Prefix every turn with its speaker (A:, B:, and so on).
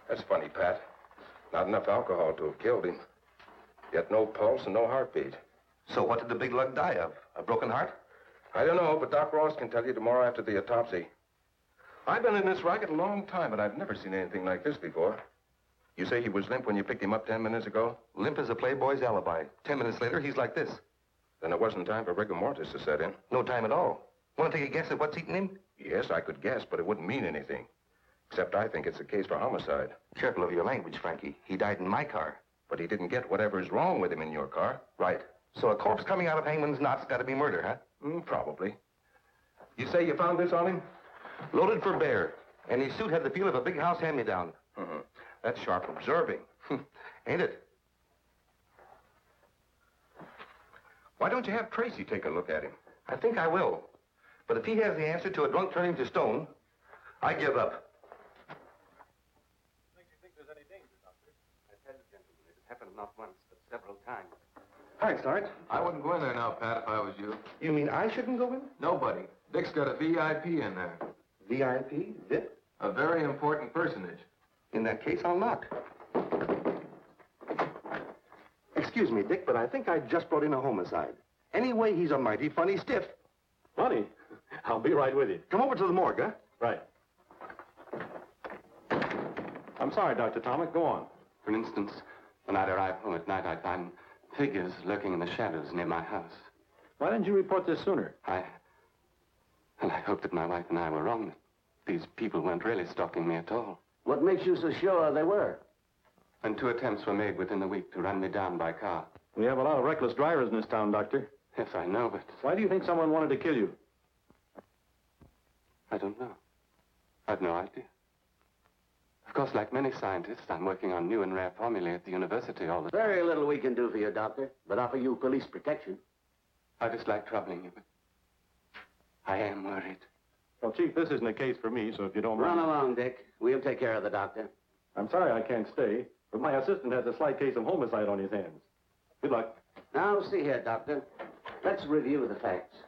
A: That's funny, Pat. Not enough alcohol to have killed him. Yet no pulse and no heartbeat.
B: So what did the big lug die of? A broken heart?
A: I don't know, but Doc Ross can tell you tomorrow after the autopsy. I've been in this racket a long time, but I've never seen anything like this before. You say he was limp when you picked him up 10 minutes ago?
B: Limp as a playboy's alibi. 10 minutes later, he's like this.
A: Then it wasn't time for rigor mortis to set in.
B: No time at all. Want to take a guess at what's eating him?
A: Yes, I could guess, but it wouldn't mean anything. Except I think it's a case for homicide.
B: Careful of your language, Frankie. He died in my car.
A: But he didn't get whatever's wrong with him in your car.
B: Right. So a corpse coming out of Hangman's knot's got to be murder, huh?
A: Probably. You say you found this on him?
B: Loaded for bear. And his suit had the feel of a big house hand-me-down.
A: Mm-hmm. That's sharp observing.
B: Ain't it?
A: Why don't you have Tracy take a look at him?
B: I think I will. But if he has the answer to a drunk turning to stone, I give up.
C: Makes you think there's any danger, Doctor?
B: I tell you, gentlemen, it happened not once, but several times.
D: Thanks, Sarge.
E: I wouldn't go in there now, Pat, if I was you.
B: You mean I shouldn't go in?
E: Nobody. Dick's got a VIP in there.
B: VIP? Zip?
E: A very important personage.
B: In that case, I'll knock. Excuse me, Dick, but I think I just brought in a homicide. Anyway, he's a mighty funny stiff.
D: Funny. I'll be right with you.
B: Come over to the morgue, huh?
D: Right. I'm sorry, Dr. Tomic. Go on.
F: For instance, when I'd arrive home at night, I'd find figures lurking in the shadows near my house.
D: Why didn't you report this sooner?
F: I hoped that my wife and I were wrong, that these people weren't really stalking me at all.
G: What makes you so sure they were?
F: When 2 attempts were made within a week to run me down by car.
D: We have a lot of reckless drivers in this town, Doctor.
F: Yes, I know, but
D: Why do you think someone wanted to kill you?
F: I don't know. I've no idea. Of course, like many scientists, I'm working on new and rare formulae at the university all the time.
G: Very little we can do for you, Doctor, but offer you police protection.
F: I dislike troubling you, but I am worried.
D: Well, Chief, this isn't a case for me, so if you don't mind...
G: Run along, Dick. We'll take care of the doctor.
D: I'm sorry I can't stay, but my assistant has a slight case of homicide on his hands. Good luck.
G: Now, see here, Doctor. Let's review the facts.